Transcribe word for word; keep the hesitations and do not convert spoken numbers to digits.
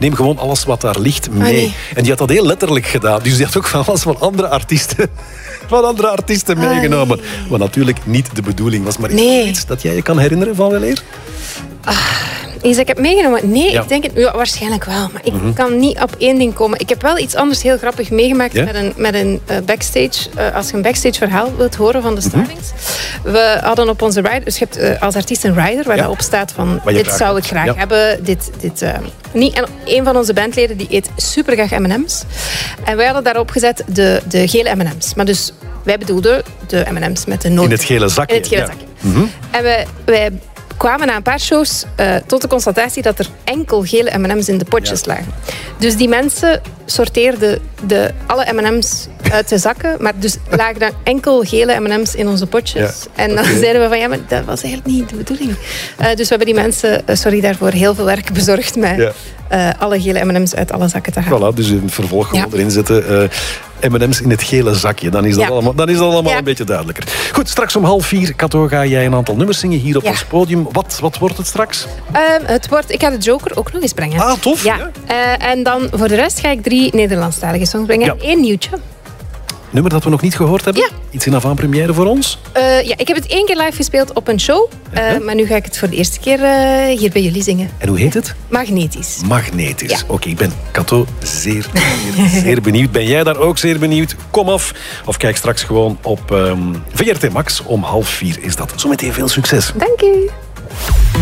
neem gewoon alles wat daar ligt mee. Ah, nee. En die had dat heel letterlijk gedaan. Dus die had ook van alles van andere artiesten, van andere artiesten ah, meegenomen. nee. Wat natuurlijk niet de bedoeling was. Maar is Nee. er iets dat jij je kan herinneren van weleer? Iets dat ik heb meegenomen? Nee, Ja. ik denk het ja, waarschijnlijk wel. Maar ik Mhm. kan niet op één ding komen. Ik heb wel iets anders heel grappig meegemaakt Ja? met een, met een uh, backstage. Uh, als je een backstage verhaal wilt horen van de Mhm. Starlings. We hadden op onze rider... Dus je hebt uh, als artiest een rider waar Ja. daarop staat van... Wat je Dit graag zou ik hebt. graag Ja. hebben. Dit, dit, uh, niet. En een van onze bandleden die eet super graag M en M's. En wij hadden daarop gezet de, de gele M en M's. Maar dus wij bedoelden de M en M's met de noten. In het gele zakje. In het gele ja. zakje. Mhm. En wij, wij kwamen na een paar shows uh, tot de constatatie dat er enkel gele M en M's in de potjes Ja. lagen. Dus die mensen sorteerden de, alle M en M's uit de zakken, maar dus lagen dan enkel gele M en M's in onze potjes. Ja. En dan Oké. zeiden we van ja, maar dat was eigenlijk niet de bedoeling. Uh, dus we hebben die mensen, uh, sorry daarvoor, heel veel werk bezorgd met Ja. uh, alle gele M en M's uit alle zakken te halen. Voilà, dus in het vervolg gewoon Ja. erin zetten. Uh, M en M's in het gele zakje. Dan is dat Ja. allemaal, dan is dat allemaal Ja. een beetje duidelijker. Goed, straks om half vier, Kato, ga jij een aantal nummers zingen hier op Ja. ons podium. Wat, wat wordt het straks? Um, het wordt, ik ga de Joker ook nog eens brengen. Ah, tof. Ja. Uh, en dan voor de rest ga ik drie Nederlandstalige songs brengen. Ja. En één nieuwtje. Nummer dat we nog niet gehoord hebben? Ja. Iets in avant-première voor ons? Uh, ja, ik heb het één keer live gespeeld op een show. Uh, Uh-huh. Maar nu ga ik het voor de eerste keer uh, hier bij jullie zingen. En hoe heet het? Magnetisch. Magnetisch. Ja. Oké, ik ben, Kato, zeer, zeer, zeer benieuwd. Ben jij daar ook zeer benieuwd? Kom af. Of kijk straks gewoon op um, V R T Max. Om half vier is dat. Zometeen veel succes. Dank u.